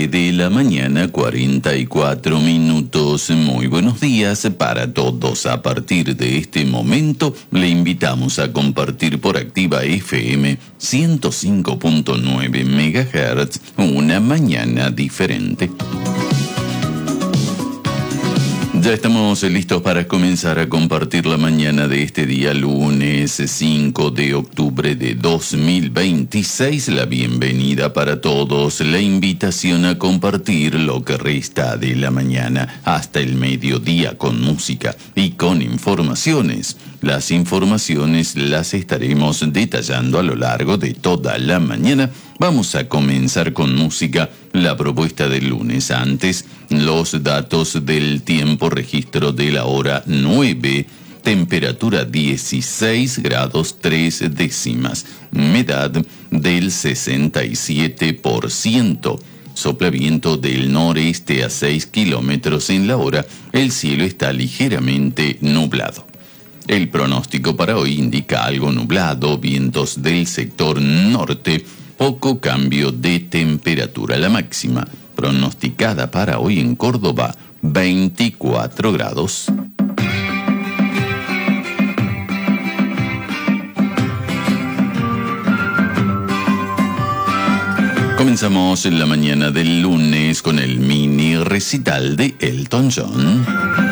9 de la mañana, 44 minutos. Muy buenos días para todos. A partir de este momento, le invitamos a compartir por Activa FM 105.9 MHz una mañana diferente. Ya estamos listos para comenzar a compartir la mañana de este día lunes 5 de octubre de 2026. La bienvenida para todos, la invitación a compartir lo que resta de la mañana hasta el mediodía con música y con informaciones. Las informaciones las estaremos detallando a lo largo de toda la mañana. Vamos a comenzar con música, la propuesta del lunes. Antes, los datos del tiempo, registro de la hora 9, temperatura 16 grados 3 décimas, humedad del 67%. Sopla viento del noreste a 6 kilómetros en la hora. El cielo está ligeramente nublado. El pronóstico para hoy indica algo nublado, vientos del sector norte, poco cambio de temperatura. La máxima pronosticada para hoy en Córdoba, 24 grados. Comenzamos en la mañana del lunes con el mini recital de Elton John.